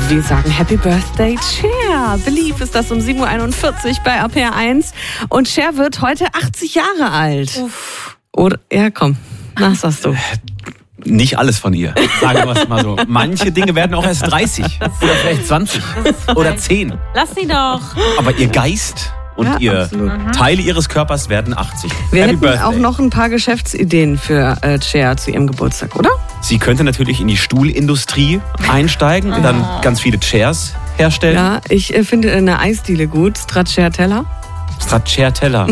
Wir sagen Happy Birthday, Cher. Believe ist das um 7.41 Uhr bei RPR1. Und Cher wird heute 80 Jahre alt. Uff. Oder, ja, komm, was sagst du? Nicht alles von ihr, sagen wir es mal so. Manche Dinge werden auch erst 30 oder vielleicht 20 oder 10. Lass sie doch. Aber ihr Geist und Ja, Teile ihres Körpers werden 80. Wir Happy hätten Birthday. auch noch ein paar Geschäftsideen für Cher zu ihrem Geburtstag, oder? Sie könnte natürlich in die Stuhlindustrie einsteigen und dann ganz viele Chairs herstellen. Ja, ich finde eine Eisdiele gut, Stracciatella. Stracciatella.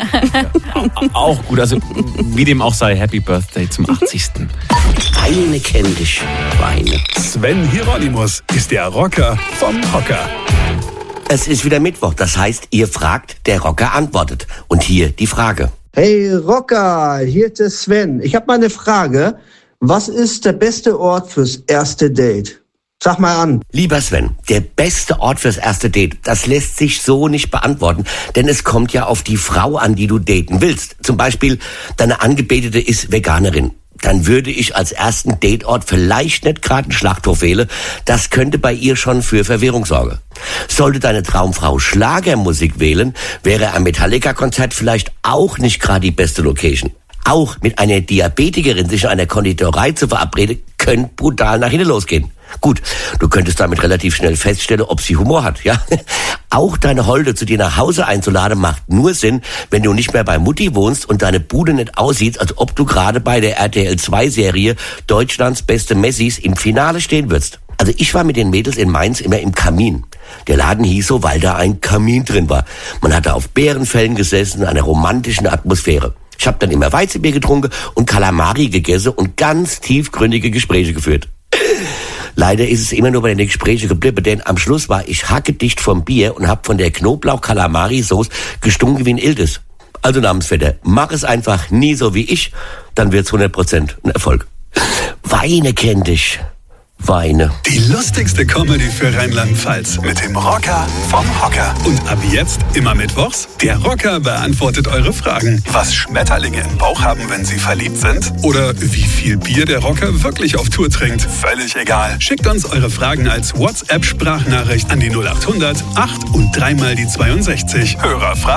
Auch gut, also wie dem auch sei, Happy Birthday zum 80. Weine kenn dich, Weine. Sven Hieronymus ist der Rocker vom Hocker. Es ist wieder Mittwoch, das heißt, ihr fragt, der Rocker antwortet. Und hier die Frage. Hey Rocker, hier ist der Sven. Ich habe mal eine Frage. Was ist der beste Ort fürs erste Date? Sag mal an. Lieber Sven, der beste Ort fürs erste Date, das lässt sich so nicht beantworten, denn es kommt ja auf die Frau an, die du daten willst. Zum Beispiel, deine Angebetete ist Veganerin. Dann würde ich als ersten Dateort vielleicht nicht gerade einen Schlachthof wählen. Das könnte bei ihr schon für Verwirrung sorgen. Sollte deine Traumfrau Schlagermusik wählen, wäre ein Metallica-Konzert vielleicht auch nicht gerade die beste Location. Auch mit einer Diabetikerin sich in einer Konditorei zu verabreden, könnte brutal nach hinten losgehen. Gut, du könntest damit relativ schnell feststellen, ob sie Humor hat, ja? Auch deine Holde zu dir nach Hause einzuladen macht nur Sinn, wenn du nicht mehr bei Mutti wohnst und deine Bude nicht aussieht, als ob du gerade bei der RTL2-Serie Deutschlands beste Messis im Finale stehen würdest. Also ich war mit den Mädels in Mainz immer im Kamin. Der Laden hieß so, weil da ein Kamin drin war. Man hatte auf Bärenfellen gesessen, in einer romantischen Atmosphäre. Ich habe dann immer Weizenbier getrunken und Kalamari gegessen und ganz tiefgründige Gespräche geführt. Leider ist es immer nur bei den Gesprächen geblieben, denn am Schluss war ich hackedicht vom Bier und hab von der Knoblauch-Kalamari-Sauce gestunken wie ein Ildes. Also Namensvetter, mach es einfach nie so wie ich, dann wird's 100% ein Erfolg. Weine kenn dich. Weine. Die lustigste Comedy für Rheinland-Pfalz mit dem Rocker vom Hocker. Und ab jetzt immer mittwochs, der Rocker beantwortet eure Fragen. Was Schmetterlinge im Bauch haben, wenn sie verliebt sind? Oder wie viel Bier der Rocker wirklich auf Tour trinkt? Völlig egal. Schickt uns eure Fragen als WhatsApp-Sprachnachricht an die 0800 8 und 3 mal die 62. Hörerfragen.